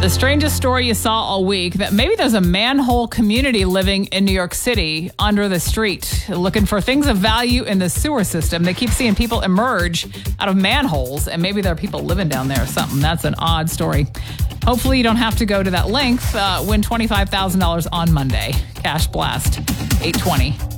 The strangest story you saw all week, that maybe there's a manhole community living in New York City under the street looking for things of value in the sewer system. They keep seeing people emerge out of manholes, and maybe there are people living down there or something. That's an odd story. Hopefully you don't have to go to that length. Win $25,000 on Monday. Cash Blast, 820.